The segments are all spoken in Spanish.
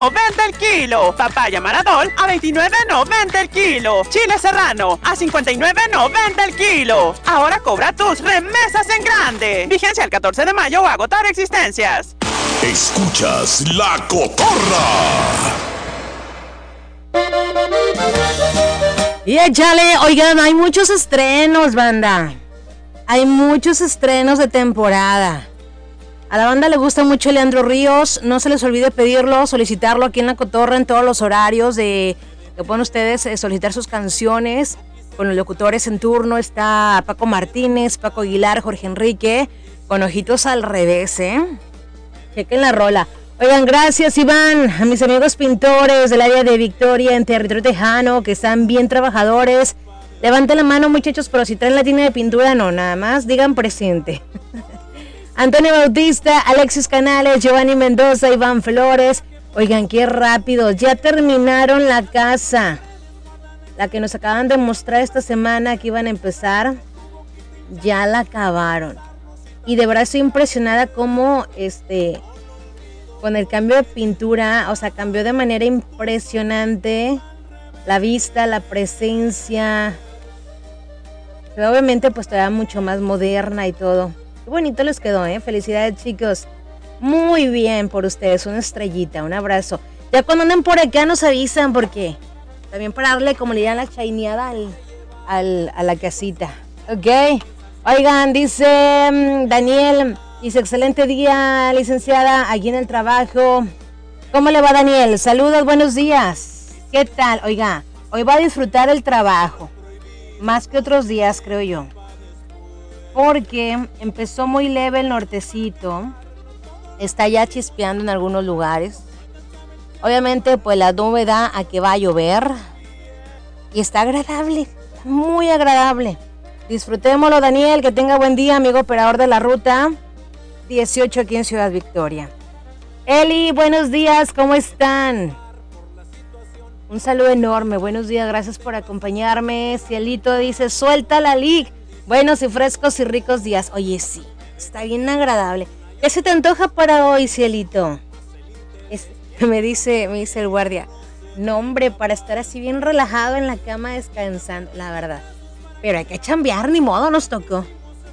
$29.90 el kilo. Papaya Maradol a $29.90 el kilo. Chile serrano a $59.90 el kilo. Ahora cobra tus remesas en grande. Vigencia el 14 de mayo o agotar existencias. Escuchas La Cotorra. Y échale, oigan, hay muchos estrenos, banda. Hay muchos estrenos de temporada. A la banda le gusta mucho Leandro Ríos. No se les olvide pedirlo, solicitarlo aquí en La Cotorra en todos los horarios que pueden ustedes solicitar sus canciones. Con los locutores en turno está Paco Martínez, Paco Aguilar, Jorge Enrique, con ojitos al revés, Chequen la rola. Oigan, gracias Iván, a mis amigos pintores del área de Victoria en territorio tejano, que están bien trabajadores. Levanten la mano, muchachos, pero si traen la tina de pintura, no, nada más digan presente. Antonio Bautista, Alexis Canales, Giovanni Mendoza, Iván Flores. Oigan, qué rápido, ya terminaron la casa. La que nos acaban de mostrar esta semana que iban a empezar, ya la acabaron. Y de verdad estoy impresionada cómo con el cambio de pintura, o sea, cambió de manera impresionante la vista, la presencia. Pero obviamente pues todavía mucho más moderna y todo. Qué bonito les quedó, felicidades, chicos. Muy bien por ustedes, una estrellita, un abrazo. Ya cuando anden por acá nos avisan, porque también para darle, como le dirán, la chaineada a la casita. Ok. Oigan, dice Daniel, dice, excelente día, licenciada, aquí en el trabajo. ¿Cómo le va, Daniel? Saludos, buenos días. ¿Qué tal? Oiga, hoy va a disfrutar el trabajo, más que otros días, creo yo. Porque empezó muy leve el nortecito, está ya chispeando en algunos lugares. Obviamente, pues la nube da a que va a llover. Y está agradable, muy agradable. Disfrutémoslo, Daniel, que tenga buen día, amigo operador de la ruta 18 aquí en Ciudad Victoria. Eli, buenos días, ¿cómo están? Un saludo enorme, buenos días, gracias por acompañarme. Cielito dice, suelta la lic. Buenos y frescos y ricos días. Oye, sí, está bien agradable. ¿Qué se te antoja para hoy, Cielito? Me dice el guardia, no, hombre, para estar así bien relajado en la cama descansando, la verdad. Pero hay que chambear, ni modo, nos tocó.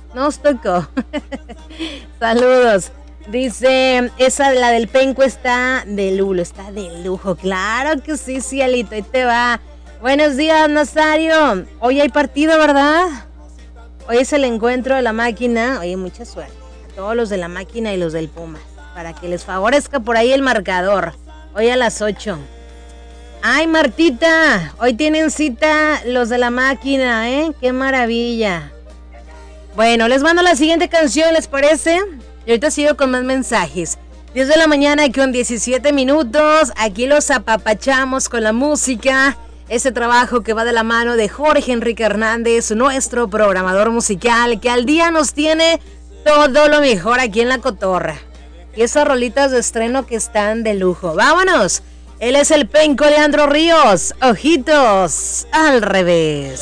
Saludos. Dice, la del penco está de lujo. Claro que sí, Cielito, ahí te va. Buenos días, Nazario. Hoy hay partido, ¿verdad? Hoy es el encuentro de la máquina. Oye, mucha suerte a todos los de la máquina y los del Puma, para que les favorezca por ahí el marcador. Hoy a las 8. Ay, Martita, hoy tienen cita los de la máquina, qué maravilla. Bueno, les mando la siguiente canción, ¿les parece? Y ahorita sigo con más mensajes. 10 de la mañana con 17 minutos. Aquí los apapachamos con la música. Ese trabajo que va de la mano de Jorge Enrique Hernández, nuestro programador musical, que al día nos tiene todo lo mejor aquí en La Cotorra. Y esas rolitas de estreno que están de lujo. ¡Vámonos! Él es el penco Leandro Ríos. Ojitos al revés.